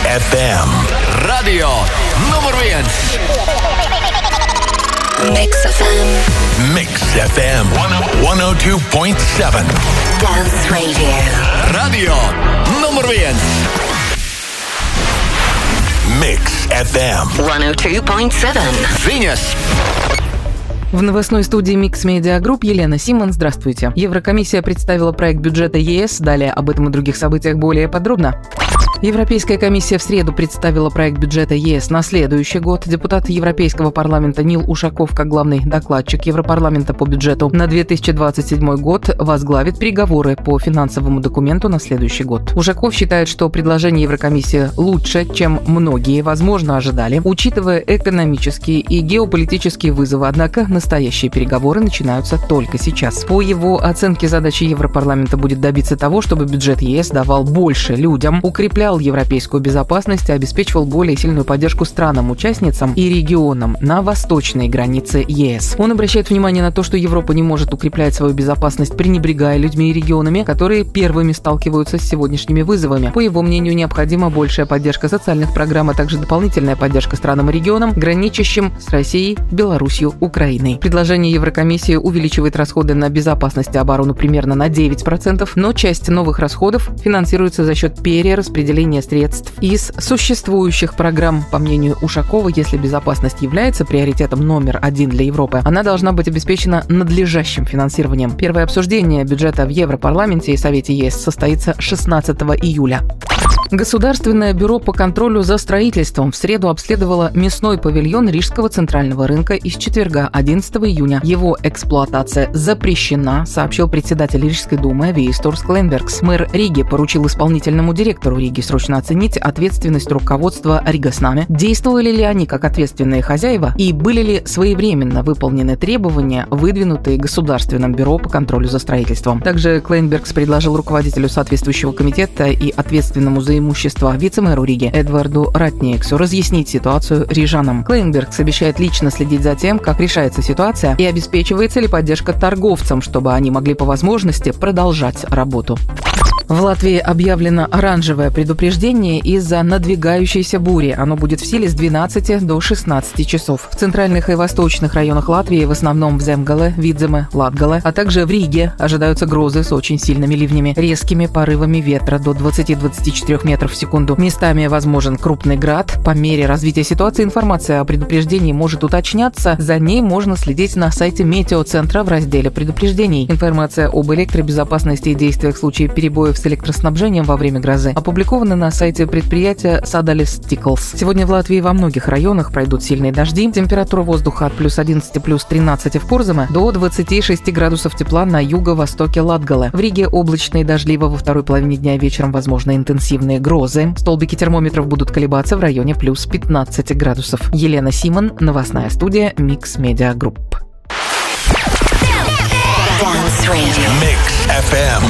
FM. Radio nummer 1. Mix FM. Mix FM 102.7. Dance Radio. Radio nummer 1. Mix FM 102.7. Venus. В новостной студии Mix Media Group Елена Симон. Здравствуйте. Еврокомиссия представила проект бюджета ЕС. Далее об этом и других событиях более подробно. Европейская комиссия в среду представила проект бюджета ЕС на следующий год. Депутат Европейского парламента Нил Ушаков, как главный докладчик Европарламента по бюджету на 2027 год, возглавит переговоры по финансовому документу на следующий год. Ушаков считает, что предложение Еврокомиссии лучше, чем многие, возможно, ожидали, учитывая экономические и геополитические вызовы. Однако настоящие переговоры начинаются только сейчас. По его оценке, задачей Европарламента будет добиться того, чтобы бюджет ЕС давал больше людям, укреплял европейскую безопасность и обеспечивал более сильную поддержку странам-участницам и регионам на восточной границе ЕС. Он обращает внимание на то, что Европа не может укреплять свою безопасность, пренебрегая людьми и регионами, которые первыми сталкиваются с сегодняшними вызовами. По его мнению, необходима большая поддержка социальных программ, а также дополнительная поддержка странам и регионам, граничащим с Россией, Белоруссией, Украиной. Предложение Еврокомиссии увеличивает расходы на безопасность и оборону примерно на 9%, но часть новых расходов финансируется за счет перераспределения средств из существующих программ. По мнению Ушакова, если безопасность является приоритетом номер один для Европы, она должна быть обеспечена надлежащим финансированием. Первое обсуждение бюджета в Европарламенте и Совете ЕС состоится 16 июля. Государственное бюро по контролю за строительством в среду обследовало мясной павильон Рижского центрального рынка и с четверга, 11 июня. Его эксплуатация запрещена, сообщил председатель Рижской думы Виестурс Клейнбергс. Мэр Риги поручил исполнительному директору Риги срочно оценить ответственность руководства Ригаснами, действовали ли они как ответственные хозяева и были ли своевременно выполнены требования, выдвинутые Государственным бюро по контролю за строительством. Также Клейнбергс предложил руководителю соответствующего комитета и ответственному за имущество вице-мэру Риги Эдварду Ратниексу разъяснить ситуацию рижанам. Клейнбергс обещает лично следить за тем, как решается ситуация и обеспечивается ли поддержка торговцам, чтобы они могли по возможности продолжать работу. В Латвии объявлено оранжевое предупреждение из-за надвигающейся бури. Оно будет в силе с 12 до 16 часов. В центральных и восточных районах Латвии, в основном в Земгале, Видземе, Латгале, а также в Риге, ожидаются грозы с очень сильными ливнями, резкими порывами ветра до 20-24 метров в секунду. Местами возможен крупный град. По мере развития ситуации информация о предупреждении может уточняться. За ней можно следить на сайте метеоцентра в разделе предупреждений. Информация об электробезопасности и действиях в случае перебоев с электроснабжением во время грозы опубликованы на сайте предприятия Sadales Tickles. Сегодня в Латвии во многих районах пройдут сильные дожди. Температура воздуха от плюс 11, плюс 13 в Курзаме до 26 градусов тепла на юго-востоке Латгале. В Риге облачно и дождливо, во второй половине дня вечером возможны интенсивные грозы. Столбики термометров будут колебаться в районе плюс 15 градусов. Елена Симон, новостная студия Mix Media Group. Dance Radio. Mix FM